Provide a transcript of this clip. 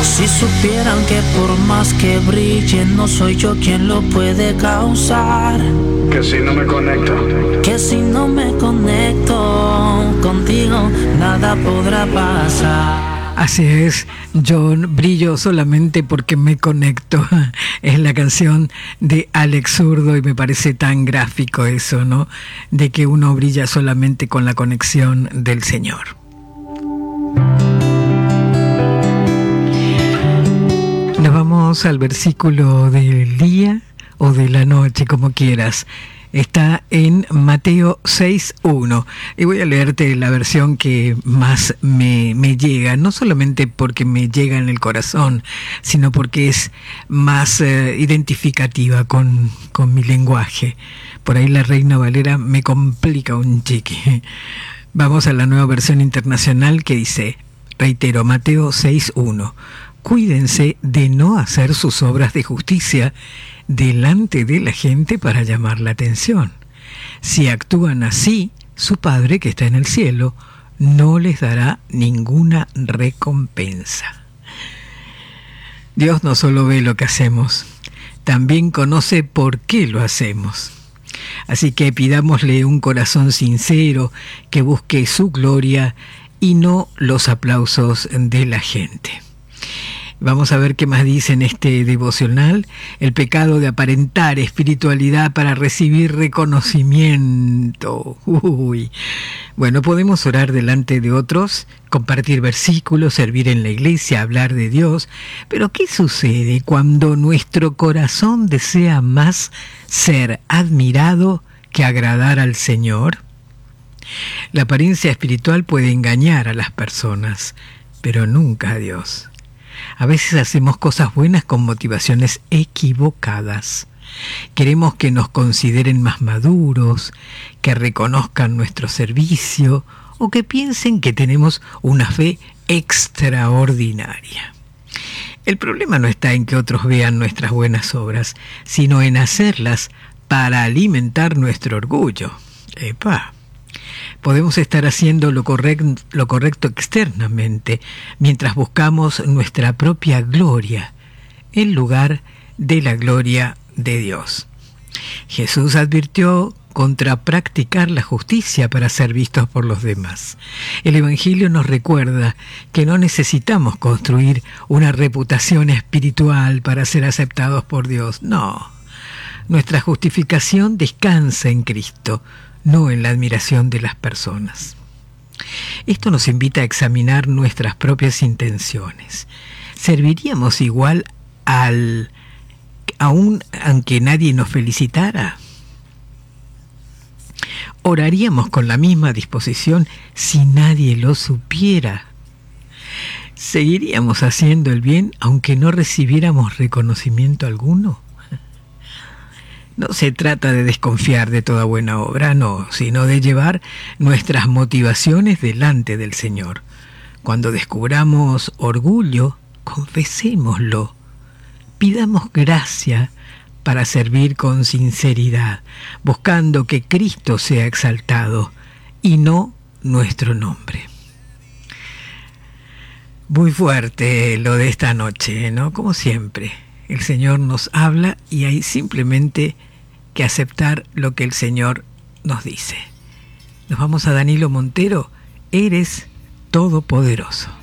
Si supieran que por más que brille, no soy yo quien lo puede causar. Que si no me conecto, Que si no me conecto contigo, nada podrá pasar. Así es, John, brillo solamente porque me conecto. Es la canción de Alex Zurdo y me parece tan gráfico eso, ¿no? De que uno brilla solamente con la conexión del Señor. Nos vamos al versículo del día o de la noche, como quieras. Está en Mateo 6.1 y voy a leerte la versión que más me llega, no solamente porque me llega en el corazón, sino porque es más identificativa con mi lenguaje. Por ahí la Reina Valera me complica un chiqui. Vamos a la nueva versión internacional que dice, reitero, Mateo 6.1. Cuídense de no hacer sus obras de justicia delante de la gente para llamar la atención. Si actúan así, su Padre que está en el cielo no les dará ninguna recompensa. Dios no solo ve lo que hacemos, también conoce por qué lo hacemos. Así que pidámosle un corazón sincero que busque su gloria y no los aplausos de la gente. Vamos a ver qué más dice en este devocional. El pecado de aparentar espiritualidad para recibir reconocimiento. Bueno, podemos orar delante de otros, compartir versículos, servir en la iglesia, hablar de Dios. Pero ¿qué sucede cuando nuestro corazón desea más ser admirado que agradar al Señor? La apariencia espiritual puede engañar a las personas, pero nunca a Dios. A veces hacemos cosas buenas con motivaciones equivocadas. Queremos que nos consideren más maduros, que reconozcan nuestro servicio o que piensen que tenemos una fe extraordinaria. El problema no está en que otros vean nuestras buenas obras, sino en hacerlas para alimentar nuestro orgullo. Podemos estar haciendo lo correcto externamente mientras buscamos nuestra propia gloria en lugar de la gloria de Dios. Jesús advirtió contra practicar la justicia para ser vistos por los demás. El Evangelio nos recuerda que no necesitamos construir una reputación espiritual para ser aceptados por Dios. No, nuestra justificación descansa en Cristo, no en la admiración de las personas. Esto nos invita a examinar nuestras propias intenciones. ¿Serviríamos igual aún aunque nadie nos felicitara? ¿Oraríamos con la misma disposición si nadie lo supiera? ¿Seguiríamos haciendo el bien aunque no recibiéramos reconocimiento alguno? No se trata de desconfiar de toda buena obra, no, sino de llevar nuestras motivaciones delante del Señor. Cuando descubramos orgullo, confesémoslo. Pidamos gracia para servir con sinceridad, buscando que Cristo sea exaltado y no nuestro nombre. Muy fuerte lo de esta noche, ¿no? Como siempre. El Señor nos habla y hay simplemente que aceptar lo que el Señor nos dice. Nos vamos a Danilo Montero. Eres todopoderoso.